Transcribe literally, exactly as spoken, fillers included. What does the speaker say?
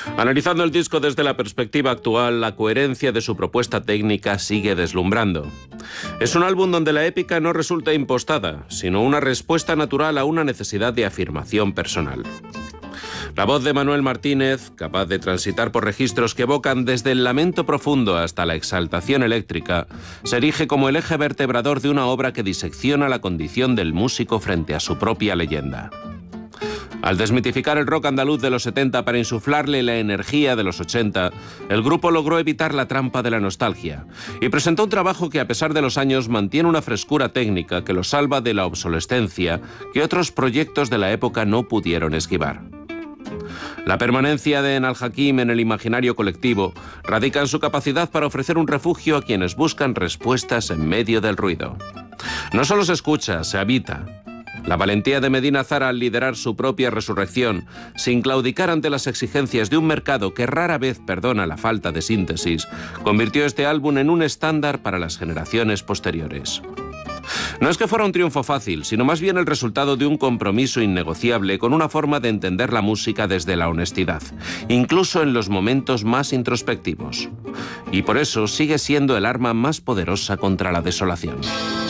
Analizando el disco desde la perspectiva actual, la coherencia de su propuesta técnica sigue deslumbrando. Es un álbum donde la épica no resulta impostada, sino una respuesta natural a una necesidad de afirmación personal. La voz de Manuel Martínez, capaz de transitar por registros que evocan desde el lamento profundo hasta la exaltación eléctrica, se erige como el eje vertebrador de una obra que disecciona la condición del músico frente a su propia leyenda. Al desmitificar el rock andaluz de los setenta para insuflarle la energía de los ochenta, el grupo logró evitar la trampa de la nostalgia y presentó un trabajo que, a pesar de los años, mantiene una frescura técnica que lo salva de la obsolescencia que otros proyectos de la época no pudieron esquivar. La permanencia de Enal Hakim en el imaginario colectivo radica en su capacidad para ofrecer un refugio a quienes buscan respuestas en medio del ruido. No solo se escucha, se habita. La valentía de Medina Zara al liderar su propia resurrección, sin claudicar ante las exigencias de un mercado que rara vez perdona la falta de síntesis, convirtió este álbum en un estándar para las generaciones posteriores. No es que fuera un triunfo fácil, sino más bien el resultado de un compromiso innegociable con una forma de entender la música desde la honestidad, incluso en los momentos más introspectivos. Y por eso sigue siendo el arma más poderosa contra la desolación.